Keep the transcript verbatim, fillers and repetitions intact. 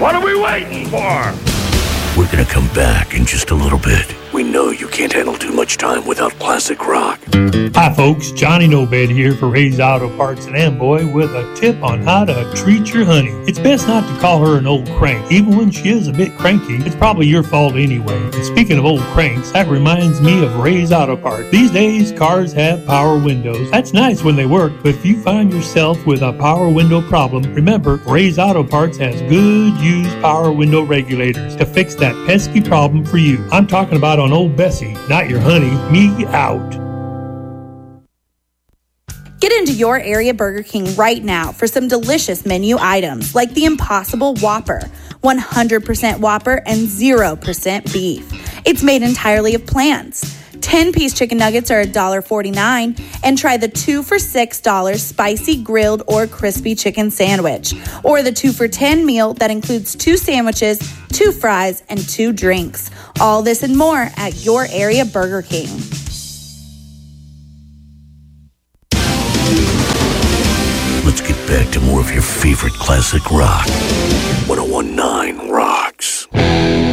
What are we waiting for? We're gonna come back in just a little bit. We know you can't handle too much time without classic rock. Hi folks, Johnny No Bed here for Ray's Auto Parts in Amboy with a tip on how to treat your honey. It's best not to call her an old crank. Even when she is a bit cranky, it's probably your fault anyway. And speaking of old cranks, that reminds me of Ray's Auto Parts. These days, cars have power windows. That's nice when they work, but if you find yourself with a power window problem, remember, Ray's Auto Parts has good used power window regulators to fix that pesky problem for you. I'm talking about on old Bessie, not your honey. Me out. Get into your area Burger King right now for some delicious menu items like the Impossible Whopper, one hundred percent Whopper and zero percent beef. It's made entirely of plants. ten-piece chicken nuggets are one dollar and forty-nine cents, and try the two for six dollars spicy grilled or crispy chicken sandwich, or the two for ten dollars meal that includes two sandwiches, two fries, and two drinks. All this and more at your area Burger King. Let's get back to more of your favorite classic rock. one oh one point nine Rocks.